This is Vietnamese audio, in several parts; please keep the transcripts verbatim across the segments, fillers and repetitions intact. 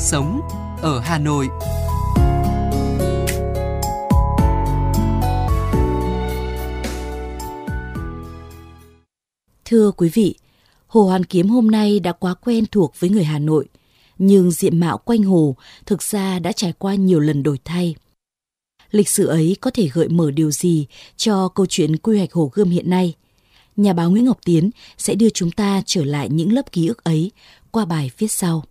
sống ở Hà Nội. Thưa quý vị, Hồ Hoàn Kiếm hôm nay đã quá quen thuộc với người Hà Nội, nhưng diện mạo quanh hồ thực ra đã trải qua nhiều lần đổi thay. Lịch sử ấy có thể gợi mở điều gì cho câu chuyện quy hoạch Hồ Gươm hiện nay? Nhà báo Nguyễn Ngọc Tiến sẽ đưa chúng ta trở lại những lớp ký ức ấy qua bài viết sau.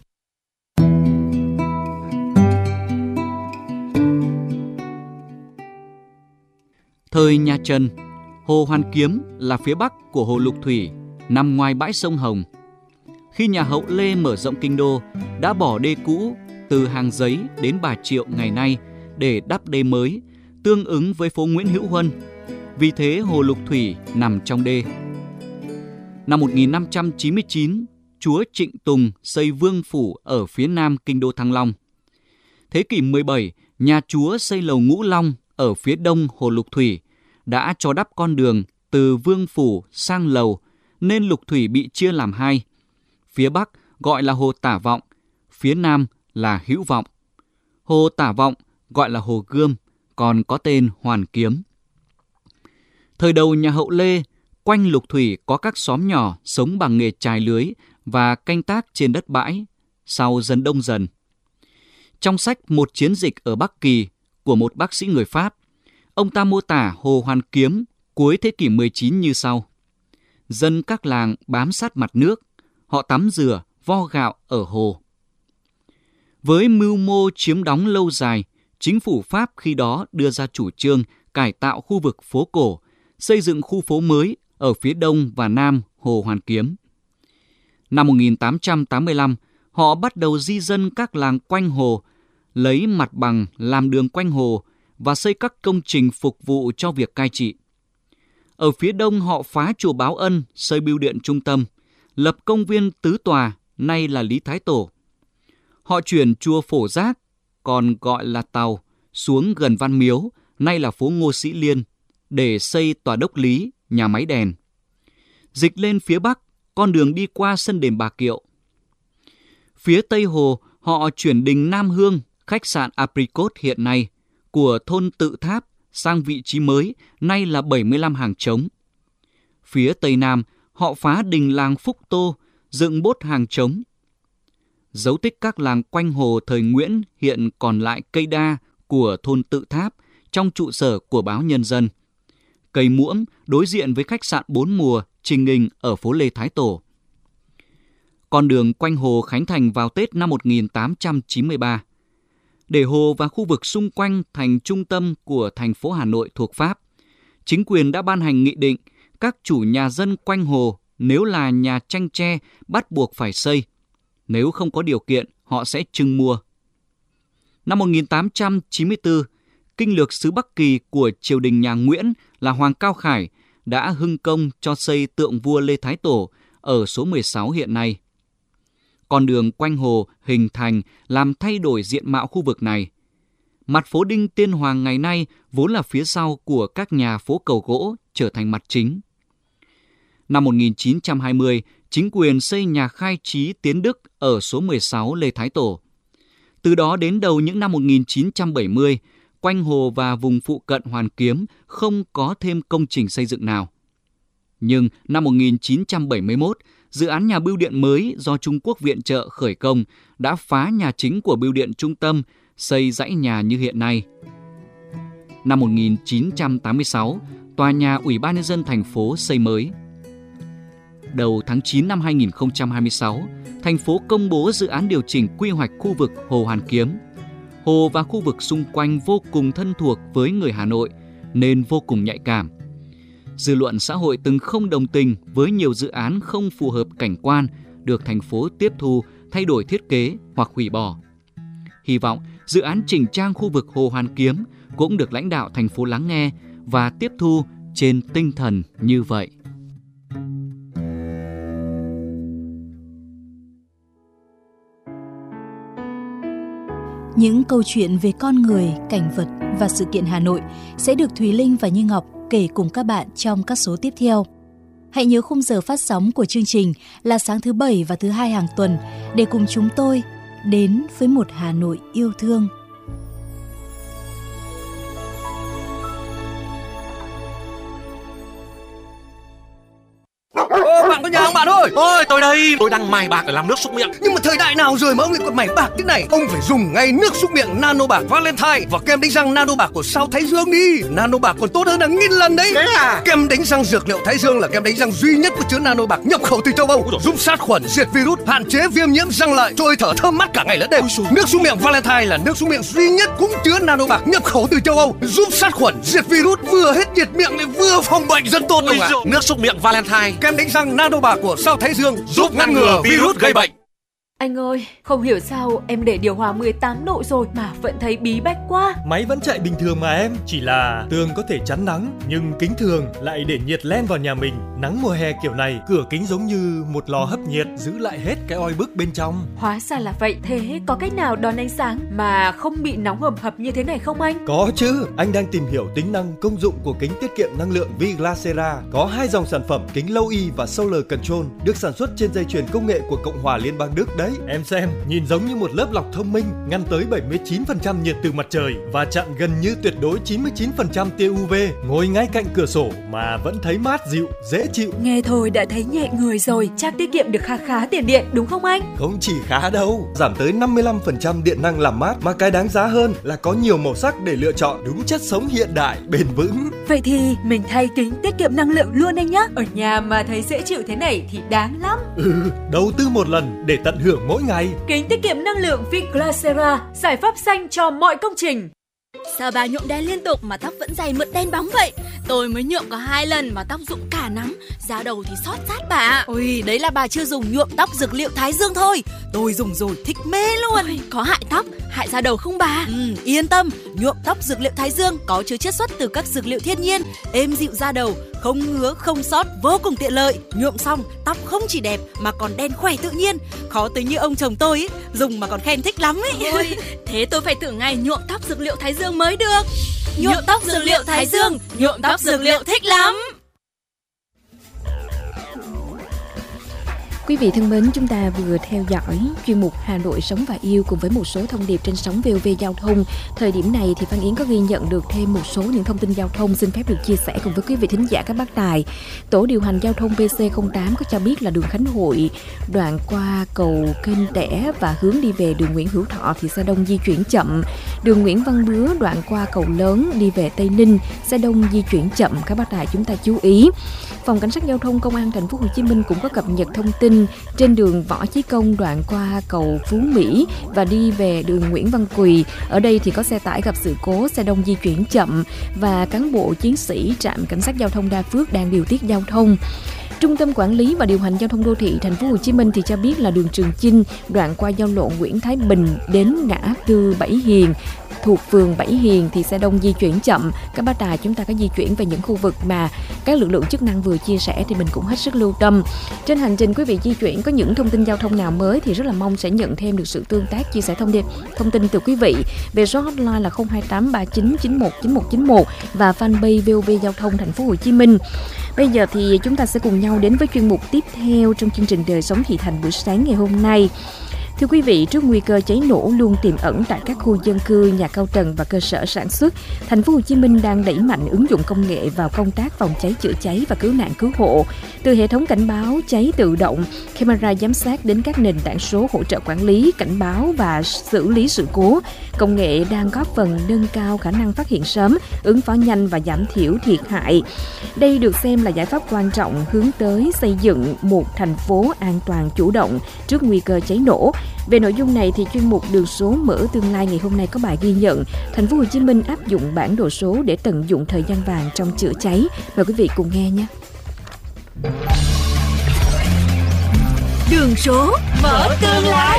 Thời nhà Trần, Hồ Hoàn Kiếm là phía bắc của Hồ Lục Thủy, nằm ngoài bãi sông Hồng. Khi nhà Hậu Lê mở rộng kinh đô, đã bỏ đê cũ từ Hàng Giấy đến Bà Triệu ngày nay để đắp đê mới, tương ứng với phố Nguyễn Hữu Huân. Vì thế Hồ Lục Thủy nằm trong đê. Năm một nghìn năm trăm chín mươi chín, chúa Trịnh Tùng xây vương phủ ở phía nam kinh đô Thăng Long. Thế kỷ mười bảy, nhà chúa xây lầu Ngũ Long ở phía đông Hồ Lục Thủy, đã cho đắp con đường từ vương phủ sang lầu, nên Lục Thủy bị chia làm hai. Phía bắc gọi là Hồ Tả Vọng, phía nam là Hữu Vọng. Hồ Tả Vọng gọi là Hồ Gươm, còn có tên Hoàn Kiếm. Thời đầu nhà Hậu Lê, quanh Lục Thủy có các xóm nhỏ sống bằng nghề chài lưới và canh tác trên đất bãi, sau dần đông dần. Trong sách Một chiến dịch ở Bắc Kỳ của một bác sĩ người Pháp, ông ta mô tả Hồ Hoàn Kiếm cuối thế kỷ mười chín như sau. Dân các làng bám sát mặt nước, họ tắm rửa, vo gạo ở hồ. Với mưu mô chiếm đóng lâu dài, chính phủ Pháp khi đó đưa ra chủ trương cải tạo khu vực phố cổ, xây dựng khu phố mới ở phía đông và nam Hồ Hoàn Kiếm. Năm một nghìn tám trăm tám mươi lăm, họ bắt đầu di dân các làng quanh hồ, lấy mặt bằng làm đường quanh hồ và xây các công trình phục vụ cho việc cai trị. Ở phía đông họ phá chùa Báo Ân, xây bưu điện trung tâm, lập công viên Tứ Tòa, nay là Lý Thái Tổ. Họ chuyển chùa Phổ Giác, còn gọi là Tàu, xuống gần Văn Miếu, nay là phố Ngô Sĩ Liên, để xây tòa đốc lý, nhà máy đèn. Dịch lên phía bắc, con đường đi qua sân đền Bà Kiệu. Phía tây hồ, họ chuyển đình Nam Hương, khách sạn Apricot hiện nay, của thôn Tự Tháp sang vị trí mới, nay là bảy mươi lăm hàng trống. Phía tây nam, họ phá đình làng Phúc Tô, dựng bốt hàng trống. Dấu tích các làng quanh hồ thời Nguyễn hiện còn lại cây đa của thôn Tự Tháp trong trụ sở của báo Nhân dân. Cây muỗng đối diện với khách sạn Bốn Mùa, Trình Nghình ở phố Lê Thái Tổ. Con đường quanh hồ khánh thành vào Tết năm một nghìn tám trăm chín mươi ba. Để hồ và khu vực xung quanh thành trung tâm của thành phố Hà Nội thuộc Pháp, chính quyền đã ban hành nghị định các chủ nhà dân quanh hồ nếu là nhà tranh tre bắt buộc phải xây. Nếu không có điều kiện, họ sẽ trưng mua. Năm một nghìn tám trăm chín mươi tư, kinh lược sứ Bắc Kỳ của triều đình nhà Nguyễn là Hoàng Cao Khải đã hưng công cho xây tượng vua Lê Thái Tổ ở số mười sáu hiện nay. Con đường quanh hồ hình thành làm thay đổi diện mạo khu vực này. Mặt phố Đinh Tiên Hoàng ngày nay vốn là phía sau của các nhà phố cầu gỗ trở thành mặt chính. Năm một nghìn chín trăm hai mươi, chính quyền xây nhà khai trí Tiến Đức ở số mười sáu Lê Thái Tổ. Từ đó đến đầu những năm một nghìn chín trăm bảy mươi, quanh hồ và vùng phụ cận Hoàn Kiếm không có thêm công trình xây dựng nào. Nhưng năm một nghìn chín trăm bảy mươi mốt, dự án nhà bưu điện mới do Trung Quốc viện trợ khởi công đã phá nhà chính của bưu điện trung tâm, xây dãy nhà như hiện nay. Năm một nghìn chín trăm tám mươi sáu, tòa nhà Ủy ban Nhân dân thành phố xây mới. Đầu tháng chín năm hai nghìn không trăm hai mươi sáu, thành phố công bố dự án điều chỉnh quy hoạch khu vực Hồ Hoàn Kiếm. Hồ và khu vực xung quanh vô cùng thân thuộc với người Hà Nội, nên vô cùng nhạy cảm. Dư luận xã hội từng không đồng tình với nhiều dự án không phù hợp cảnh quan được thành phố tiếp thu, thay đổi thiết kế hoặc hủy bỏ. Hy vọng dự án chỉnh trang khu vực Hồ Hoàn Kiếm cũng được lãnh đạo thành phố lắng nghe và tiếp thu trên tinh thần như vậy. Những câu chuyện về con người, cảnh vật và sự kiện Hà Nội sẽ được Thùy Linh và Như Ngọc kể cùng các bạn trong các số tiếp theo. Hãy nhớ khung giờ phát sóng của chương trình là sáng thứ Bảy và thứ Hai hàng tuần để cùng chúng tôi đến với một Hà Nội yêu thương. Ô, bạn có nhà không bạn ơi? Ôi, tôi đây, tôi đang mài bạc để làm nước súc miệng. Nhưng mà thời đại nào rồi mà ông lại còn mài bạc thế này? Ông phải dùng ngay nước súc miệng Nano Bạc Valentine và kem đánh răng Nano Bạc của Sao Thái Dương đi. Nano Bạc còn tốt hơn là nghìn lần đấy. Thế à? Kem đánh răng dược liệu Thái Dương là kem đánh răng duy nhất có chứa Nano Bạc nhập khẩu từ châu Âu, giúp sát khuẩn, diệt virus, hạn chế viêm nhiễm răng lợi, trôi thở thơm mát cả ngày lẫn đêm. Nước súc miệng Valentine là nước súc miệng duy nhất cũng chứa Nano Bạc nhập khẩu từ châu Âu, giúp sát khuẩn, diệt virus, vừa hết nhiệt miệng lại vừa phòng bệnh rất tốt đúng không ạ? Nước súc miệng Valentine, Kem đánh răng Nano Bạc của Sao Thái Dương giúp ngăn ngừa virus gây bệnh. Anh ơi, không hiểu sao em để điều hòa mười tám độ rồi mà vẫn thấy bí bách quá. Máy vẫn chạy bình thường mà em, chỉ là tường có thể chắn nắng, nhưng kính thường lại để nhiệt len vào nhà mình. Nắng mùa hè kiểu này, cửa kính giống như một lò hấp nhiệt, giữ lại hết cái oi bức bên trong. Hóa ra là vậy, thế có cách nào đón ánh sáng mà không bị nóng hầm hập như thế này không anh? Có chứ, anh đang tìm hiểu tính năng công dụng của kính tiết kiệm năng lượng Viglasera. Có hai dòng sản phẩm kính Low E và Solar Control được sản xuất trên dây chuyền công nghệ của Cộng hòa Liên bang Đức đấy. Em xem, nhìn giống như một lớp lọc thông minh, ngăn tới bảy mươi chín phần trăm nhiệt từ mặt trời và chặn gần như tuyệt đối chín mươi chín phần trăm tia u vê. Ngồi ngay cạnh cửa sổ mà vẫn thấy mát dịu, dễ chịu. Nghe thôi đã thấy nhẹ người rồi, chắc tiết kiệm được khá khá tiền điện đúng không anh? Không chỉ khá đâu, giảm tới năm mươi lăm phần trăm điện năng làm mát, mà cái đáng giá hơn là có nhiều màu sắc để lựa chọn, đúng chất sống hiện đại, bền vững. Vậy thì mình thay kính tiết kiệm năng lượng luôn anh nhé. Ở nhà mà thấy dễ chịu thế này thì đáng lắm. Ừ, đầu tư một lần để tận hưởng mỗi ngày. Kính tiết kiệm năng lượng Viglasera, giải pháp xanh cho mọi công trình. Sao bà nhuộm đen liên tục mà tóc vẫn dày mượt đen bóng vậy? Tôi mới nhuộm có hai lần mà tóc rụng cả nắm, da đầu thì xót sát bà. Ôi, đấy là bà chưa dùng nhuộm tóc dược liệu Thái Dương thôi. Tôi dùng rồi thích mê luôn. Ôi, có hại tóc, hại da đầu không bà? Ừ, yên tâm, nhuộm tóc dược liệu Thái Dương có chứa chiết xuất từ các dược liệu thiên nhiên, êm dịu da đầu, không ngứa, không xót, vô cùng tiện lợi. Nhuộm xong, tóc không chỉ đẹp mà còn đen khỏe tự nhiên. Khó tới như ông chồng tôi ấy, dùng mà còn khen thích lắm ấy. Ôi, thế tôi phải thử ngay nhuộm tóc dược liệu Thái Dương mới được. Nhuộm tóc dược liệu Thái Dương, nhuộm tóc dược liệu thích lắm. Quý vị thân mến, chúng ta vừa theo dõi chuyên mục Hà Nội Sống và Yêu cùng với một số thông điệp trên sóng vê o vê Giao thông. Thời điểm này thì Phan Yến có ghi nhận được thêm một số những thông tin giao thông xin phép được chia sẻ cùng với quý vị thính giả các bác tài. Tổ điều hành giao thông pê xê không tám có cho biết là đường Khánh Hội đoạn qua cầu Kênh Tẻ và hướng đi về đường Nguyễn Hữu Thọ thì xe đông di chuyển chậm. Đường Nguyễn Văn Bứa đoạn qua cầu Lớn đi về Tây Ninh, xe đông di chuyển chậm, các bác tài chúng ta chú ý. Phòng Cảnh sát Giao thông Công an Thành phố Hồ Chí Minh cũng có cập nhật thông tin trên đường Võ Chí Công đoạn qua cầu Phú Mỹ và đi về đường Nguyễn Văn Quỳ. Ở đây thì có xe tải gặp sự cố, xe đông di chuyển chậm và cán bộ chiến sĩ trạm Cảnh sát Giao thông Đa Phước đang điều tiết giao thông. Trung tâm Quản lý và Điều hành Giao thông Đô thị Thành phố Hồ Chí Minh thì cho biết là đường Trường Chinh đoạn qua giao lộ Nguyễn Thái Bình đến ngã tư Bảy Hiền thuộc phường Bảy Hiền thì xe đông di chuyển chậm. Các bác tài chúng ta có di chuyển về những khu vực mà các lực lượng chức năng vừa chia sẻ thì mình cũng hết sức lưu tâm. Trên hành trình quý vị di chuyển có những thông tin giao thông nào mới thì rất là mong sẽ nhận thêm được sự tương tác chia sẻ thông điệp thông tin từ quý vị về số hotline là không hai tám ba chín chín một chín một chín một và fanpage vê o vê Giao thông Thành phố Hồ Chí Minh. Bây giờ thì chúng ta sẽ cùng nhau đến với chuyên mục tiếp theo trong chương trình Đời Sống Thị Thành buổi sáng ngày hôm nay. Thưa quý vị, trước nguy cơ cháy nổ luôn tiềm ẩn tại các khu dân cư, nhà cao tầng và cơ sở sản xuất, Thành phố Hồ Chí Minh đang đẩy mạnh ứng dụng công nghệ vào công tác phòng cháy chữa cháy và cứu nạn cứu hộ. Từ hệ thống cảnh báo cháy tự động, camera giám sát đến các nền tảng số hỗ trợ quản lý, cảnh báo và xử lý sự cố, công nghệ đang góp phần nâng cao khả năng phát hiện sớm, ứng phó nhanh và giảm thiểu thiệt hại. Đây được xem là giải pháp quan trọng hướng tới xây dựng một thành phố an toàn chủ động trước nguy cơ cháy nổ. Về nội dung này thì chuyên mục Đường số mở tương lai ngày hôm nay có bài ghi nhận Thành phố Hồ Chí Minh áp dụng bản đồ số để tận dụng thời gian vàng trong chữa cháy. Mời quý vị cùng nghe nhé. Đường số mở tương lai.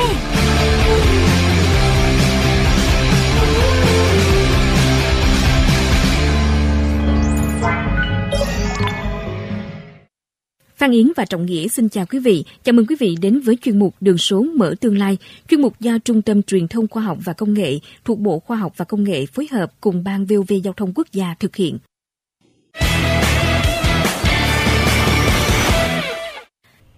Phan Yến và Trọng Nghĩa xin chào quý vị. Chào mừng quý vị đến với chuyên mục Đường số mở tương lai, chuyên mục do Trung tâm Truyền thông Khoa học và Công nghệ thuộc Bộ Khoa học và Công nghệ phối hợp cùng Ban vê o vê Giao thông Quốc gia thực hiện.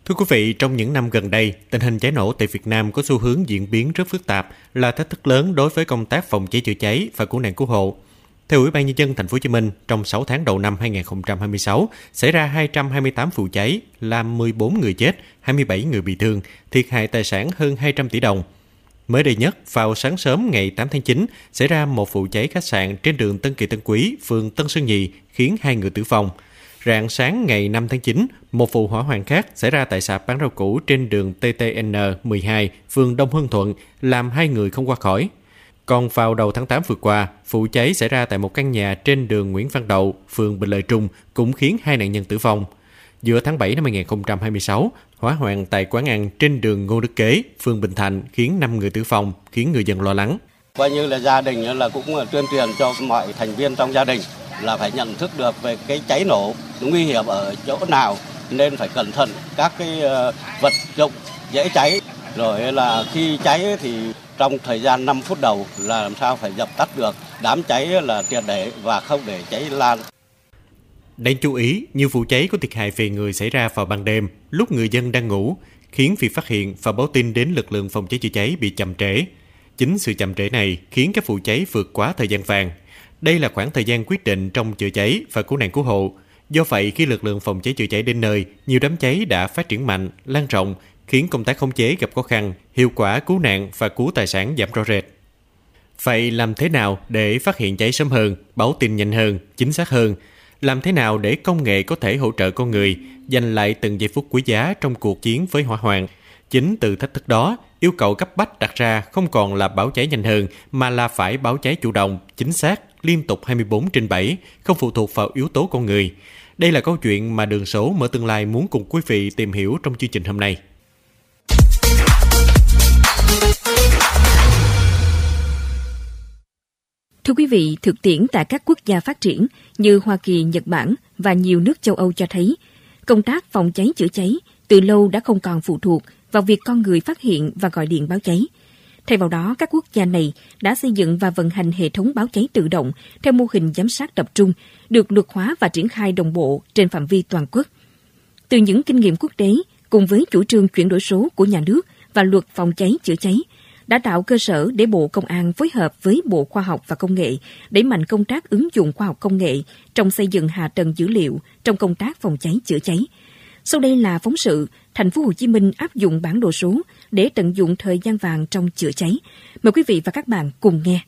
Thưa quý vị, trong những năm gần đây, tình hình cháy nổ tại Việt Nam có xu hướng diễn biến rất phức tạp, là thách thức lớn đối với công tác phòng cháy chữa cháy và cứu nạn cứu hộ. Theo Ủy ban Nhân dân Thành phố Hồ Chí Minh, trong sáu tháng đầu năm hai không hai sáu, xảy ra hai trăm hai mươi tám vụ cháy, làm mười bốn người chết, hai mươi bảy người bị thương, thiệt hại tài sản hơn hai trăm tỷ đồng. Mới đây nhất, vào sáng sớm ngày tám tháng chín, xảy ra một vụ cháy khách sạn trên đường Tân Kỳ Tân Quý, phường Tân Sơn Nhì, khiến hai người tử vong. Rạng sáng ngày năm tháng chín, một vụ hỏa hoạn khác xảy ra tại sạp bán rau củ trên đường T T N mười hai, phường Đông Hưng Thuận, làm hai người không qua khỏi. Còn vào đầu tháng tám vừa qua, vụ cháy xảy ra tại một căn nhà trên đường Nguyễn Văn Đậu, phường Bình Lợi Trung, cũng khiến hai nạn nhân tử vong. Giữa tháng bảy năm hai không hai sáu, hỏa hoạn tại quán ăn trên đường Ngô Đức Kế, phường Bình Thạnh khiến năm người tử vong, khiến người dân lo lắng. Coi như là gia đình là cũng tuyên truyền cho mọi thành viên trong gia đình là phải nhận thức được về cái cháy nổ nguy hiểm ở chỗ nào, nên phải cẩn thận các cái vật dụng dễ cháy. Rồi là khi cháy thì trong thời gian năm phút đầu là làm sao phải dập tắt được đám cháy là triệt để và không để cháy lan. Đáng chú ý, nhiều vụ cháy có thiệt hại về người xảy ra vào ban đêm, lúc người dân đang ngủ, khiến việc phát hiện và báo tin đến lực lượng phòng cháy chữa cháy bị chậm trễ. Chính sự chậm trễ này khiến các vụ cháy vượt quá thời gian vàng. Đây là khoảng thời gian quyết định trong chữa cháy và cứu nạn cứu hộ. Do vậy, khi lực lượng phòng cháy chữa cháy đến nơi, nhiều đám cháy đã phát triển mạnh, lan rộng, khiến công tác khống chế gặp khó khăn, hiệu quả cứu nạn và cứu tài sản giảm rõ rệt. Vậy làm thế nào để phát hiện cháy sớm hơn, báo tin nhanh hơn, chính xác hơn? Làm thế nào để công nghệ có thể hỗ trợ con người, giành lại từng giây phút quý giá trong cuộc chiến với hỏa hoạn? Chính từ thách thức đó, yêu cầu cấp bách đặt ra không còn là báo cháy nhanh hơn, mà là phải báo cháy chủ động, chính xác, liên tục hai mươi bốn trên bảy, không phụ thuộc vào yếu tố con người. Đây là câu chuyện mà Đường Số Mở Tương Lai muốn cùng quý vị tìm hiểu trong chương trình hôm nay. Thưa quý vị, thực tiễn tại các quốc gia phát triển như Hoa Kỳ, Nhật Bản và nhiều nước châu Âu cho thấy, công tác phòng cháy chữa cháy từ lâu đã không còn phụ thuộc vào việc con người phát hiện và gọi điện báo cháy. Thay vào đó, các quốc gia này đã xây dựng và vận hành hệ thống báo cháy tự động theo mô hình giám sát tập trung, được luật hóa và triển khai đồng bộ trên phạm vi toàn quốc. Từ những kinh nghiệm quốc tế, cùng với chủ trương chuyển đổi số của nhà nước và luật phòng cháy chữa cháy, đã tạo cơ sở để Bộ Công an phối hợp với Bộ Khoa học và Công nghệ đẩy mạnh công tác ứng dụng khoa học công nghệ trong xây dựng hạ tầng dữ liệu trong công tác phòng cháy chữa cháy. Sau đây là phóng sự Thành phố Hồ Chí Minh áp dụng bản đồ số để tận dụng thời gian vàng trong chữa cháy. Mời quý vị và các bạn cùng nghe.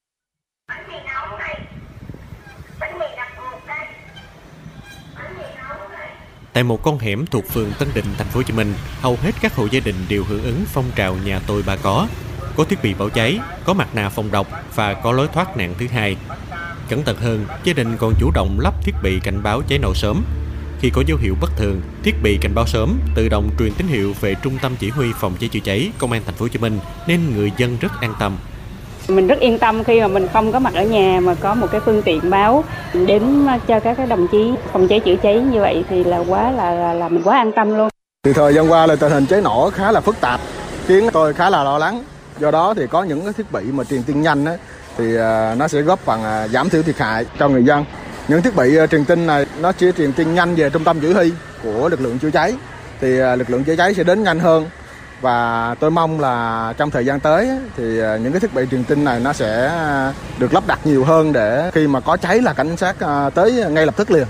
Tại một con hẻm thuộc phường Tân Định, Thành phố Hồ Chí Minh, hầu hết các hộ gia đình đều hưởng ứng phong trào nhà tôi ba có, có thiết bị báo cháy, có mặt nạ phòng độc và có lối thoát nạn thứ hai. Cẩn thận hơn, gia đình còn chủ động lắp thiết bị cảnh báo cháy nổ sớm. Khi có dấu hiệu bất thường, thiết bị cảnh báo sớm tự động truyền tín hiệu về Trung tâm Chỉ huy Phòng cháy chữa cháy Công an Thành phố Hồ Chí Minh, nên người dân rất an tâm. Mình rất yên tâm khi mà mình không có mặt ở nhà mà có một cái phương tiện báo đến cho các cái đồng chí phòng cháy chữa cháy như vậy thì là quá là là, là mình quá an tâm luôn. Thì thời gian qua là tình hình cháy nổ khá là phức tạp, khiến tôi khá là lo lắng. Do đó thì có những cái thiết bị mà truyền tin nhanh ấy, thì nó sẽ góp phần giảm thiểu thiệt hại cho người dân. Những thiết bị truyền tin này nó chỉ truyền tin nhanh về trung tâm chỉ huy của lực lượng chữa cháy, thì lực lượng chữa cháy sẽ đến nhanh hơn. Và tôi mong là trong thời gian tới thì những cái thiết bị truyền tin này nó sẽ được lắp đặt nhiều hơn để khi mà có cháy là cảnh sát tới ngay lập tức liền.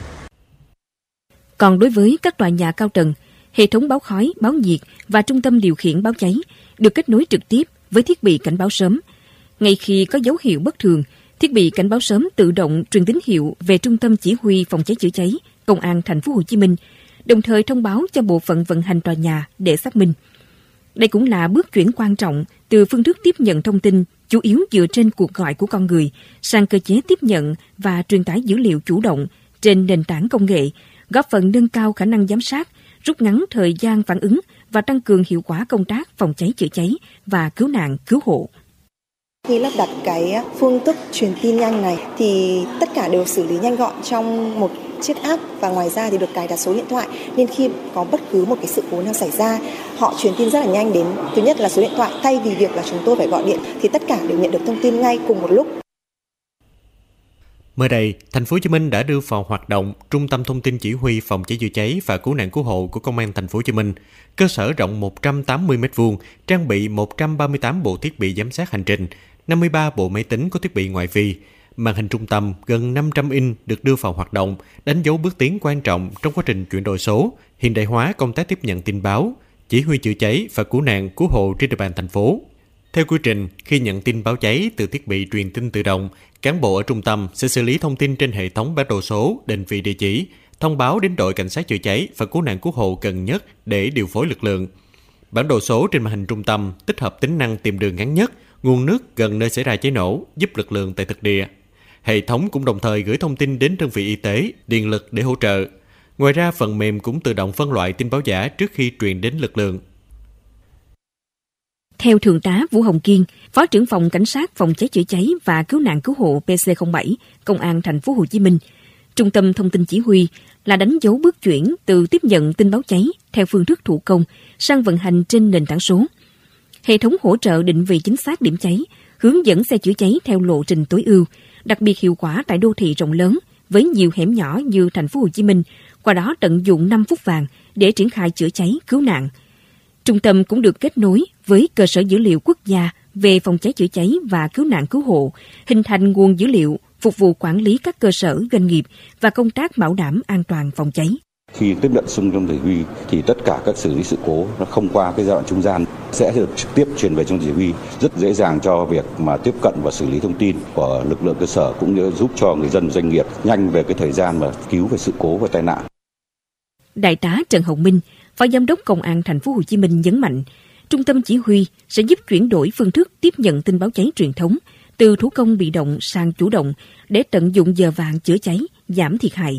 Còn đối với các tòa nhà cao tầng, hệ thống báo khói, báo nhiệt và trung tâm điều khiển báo cháy được kết nối trực tiếp với thiết bị cảnh báo sớm. Ngay khi có dấu hiệu bất thường, thiết bị cảnh báo sớm tự động truyền tín hiệu về Trung tâm Chỉ huy Phòng cháy chữa cháy Công an Thành phố Hồ Chí Minh, đồng thời thông báo cho bộ phận vận hành tòa nhà để xác minh. Đây cũng là bước chuyển quan trọng từ phương thức tiếp nhận thông tin chủ yếu dựa trên cuộc gọi của con người sang cơ chế tiếp nhận và truyền tải dữ liệu chủ động trên nền tảng công nghệ, góp phần nâng cao khả năng giám sát, rút ngắn thời gian phản ứng và tăng cường hiệu quả công tác phòng cháy chữa cháy và cứu nạn cứu hộ. Khi lắp đặt cái phương thức truyền tin nhanh này thì tất cả đều xử lý nhanh gọn trong một chiếc app, và ngoài ra thì được cài đặt số điện thoại, nên khi có bất cứ một cái sự cố nào xảy ra, họ truyền tin rất là nhanh đến thứ nhất là số điện thoại, thay vì việc là chúng tôi phải gọi điện thì tất cả đều nhận được thông tin ngay cùng một lúc. Mới đây, thành phố Hồ Chí Minh đã đưa vào hoạt động Trung tâm Thông tin Chỉ huy Phòng cháy chữa cháy và Cứu nạn Cứu hộ của Công an thành phố Hồ Chí Minh. Cơ sở rộng một trăm tám mươi mét vuông, trang bị một trăm ba mươi tám bộ thiết bị giám sát hành trình, năm mươi ba bộ máy tính có thiết bị ngoại vi. Màn hình trung tâm gần năm trăm inch được đưa vào hoạt động, đánh dấu bước tiến quan trọng trong quá trình chuyển đổi số, hiện đại hóa công tác tiếp nhận tin báo, chỉ huy chữa cháy và cứu nạn cứu hộ trên địa bàn thành phố. Theo quy trình, khi nhận tin báo cháy từ thiết bị truyền tin tự động, cán bộ ở trung tâm sẽ xử lý thông tin trên hệ thống bản đồ số, định vị địa chỉ, thông báo đến đội cảnh sát chữa cháy và cứu nạn cứu hộ gần nhất để điều phối lực lượng. Bản đồ số trên màn hình trung tâm tích hợp tính năng tìm đường ngắn nhất, nguồn nước gần nơi xảy ra cháy nổ, giúp lực lượng tại thực địa. Hệ thống cũng đồng thời gửi thông tin đến đơn vị y tế, điện lực để hỗ trợ. Ngoài ra, phần mềm cũng tự động phân loại tin báo giả trước khi truyền đến lực lượng. Theo Thượng tá Vũ Hồng Kiên, Phó trưởng phòng Cảnh sát Phòng cháy chữa cháy và Cứu nạn Cứu hộ P C không bảy, Công an thành phố Hồ Chí Minh, Trung tâm Thông tin Chỉ huy là đánh dấu bước chuyển từ tiếp nhận tin báo cháy theo phương thức thủ công sang vận hành trên nền tảng số. Hệ thống hỗ trợ định vị chính xác điểm cháy, hướng dẫn xe chữa cháy theo lộ trình tối ưu, đặc biệt hiệu quả tại đô thị rộng lớn với nhiều hẻm nhỏ như thành phố Hồ Chí Minh, qua đó tận dụng năm phút vàng để triển khai chữa cháy, cứu nạn. Trung tâm cũng được kết nối với cơ sở dữ liệu quốc gia về phòng cháy chữa cháy và cứu nạn cứu hộ, hình thành nguồn dữ liệu phục vụ quản lý các cơ sở doanh nghiệp và công tác bảo đảm an toàn phòng cháy. Khi tiếp nhận trung tâm chỉ huy thì tất cả các xử lý sự cố nó không qua cái giai đoạn trung gian sẽ được trực tiếp truyền về trung tâm chỉ huy, rất dễ dàng cho việc mà tiếp cận và xử lý thông tin của lực lượng cơ sở, cũng như giúp cho người dân doanh nghiệp nhanh về cái thời gian mà cứu về sự cố và tai nạn. Đại tá Trần Hồng Minh, Phó Giám đốc Công an thành phố Hồ Chí Minh nhấn mạnh, trung tâm chỉ huy sẽ giúp chuyển đổi phương thức tiếp nhận tin báo cháy truyền thống từ thủ công bị động sang chủ động để tận dụng giờ vàng chữa cháy, giảm thiệt hại.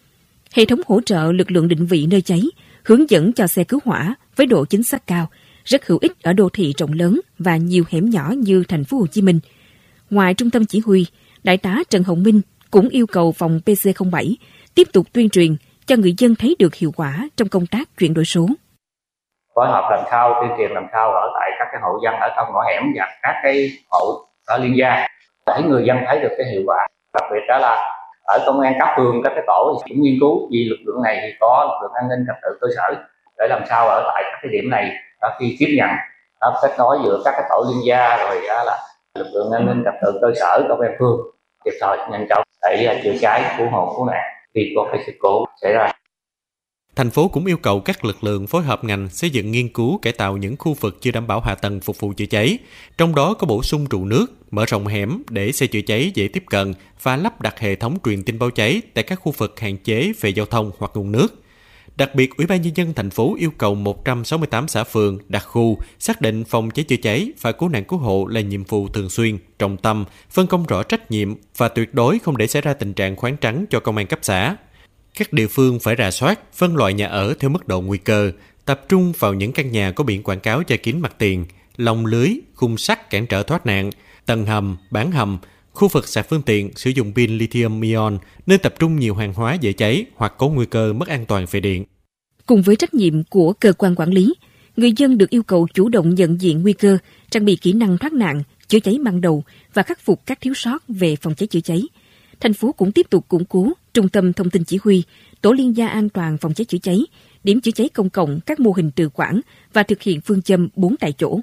Hệ thống hỗ trợ lực lượng định vị nơi cháy, hướng dẫn cho xe cứu hỏa với độ chính xác cao, rất hữu ích ở đô thị rộng lớn và nhiều hẻm nhỏ như thành phố Hồ Chí Minh. Ngoài trung tâm chỉ huy, Đại tá Trần Hồng Minh cũng yêu cầu phòng P C không bảy tiếp tục tuyên truyền cho người dân thấy được hiệu quả trong công tác chuyển đổi số. Phối hợp làm sao, tuyên truyền làm sao ở tại các cái hộ dân ở trong ngõ hẻm và các cái hộ ở liên gia để người dân thấy được cái hiệu quả. Đặc biệt đó là ở công an các phường, các cái tổ thì cũng nghiên cứu vì lực lượng này thì có lực lượng an ninh trật tự cơ sở để làm sao ở tại các cái điểm này đó, khi tiếp nhận đó, kết nối giữa các cái tổ liên gia rồi đó là lực lượng an ninh trật tự cơ sở, công an phường kịp thời nhanh chóng để chữa cháy, cứu hộ, cứu nạn khi có cái sự cố xảy ra. Thành phố cũng yêu cầu các lực lượng phối hợp ngành xây dựng nghiên cứu cải tạo những khu vực chưa đảm bảo hạ tầng phục vụ chữa cháy, trong đó có bổ sung trụ nước, mở rộng hẻm để xe chữa cháy dễ tiếp cận và lắp đặt hệ thống truyền tin báo cháy tại các khu vực hạn chế về giao thông hoặc nguồn nước. Đặc biệt, Ủy ban Nhân dân thành phố yêu cầu một trăm sáu mươi tám xã phường, đặc khu xác định phòng cháy chữa cháy và cứu nạn cứu hộ là nhiệm vụ thường xuyên, trọng tâm, phân công rõ trách nhiệm và tuyệt đối không để xảy ra tình trạng khoán trắng cho công an cấp xã. Các địa phương phải rà soát, phân loại nhà ở theo mức độ nguy cơ, tập trung vào những căn nhà có biển quảng cáo che kín mặt tiền, lồng lưới, khung sắt cản trở thoát nạn, tầng hầm, bán hầm, khu vực sạc phương tiện sử dụng pin lithium-ion, nơi tập trung nhiều hàng hóa dễ cháy hoặc có nguy cơ mất an toàn về điện. Cùng với trách nhiệm của cơ quan quản lý, người dân được yêu cầu chủ động nhận diện nguy cơ, trang bị kỹ năng thoát nạn, chữa cháy ban đầu và khắc phục các thiếu sót về phòng cháy chữa cháy. Thành phố cũng tiếp tục củng cố trung tâm thông tin chỉ huy, tổ liên gia an toàn phòng cháy chữa cháy, điểm chữa cháy công cộng, các mô hình tự quản và thực hiện phương châm bốn tại chỗ.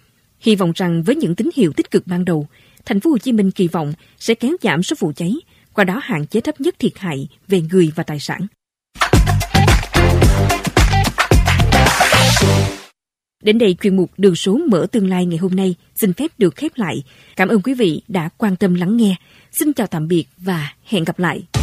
Hy vọng rằng với những tín hiệu tích cực ban đầu, thành phố Hồ Chí Minh kỳ vọng sẽ kéo giảm số vụ cháy, qua đó hạn chế thấp nhất thiệt hại về người và tài sản. Đến đây chuyên mục Đường số mở tương lai ngày hôm nay xin phép được khép lại. Cảm ơn quý vị đã quan tâm lắng nghe. Xin chào tạm biệt và hẹn gặp lại.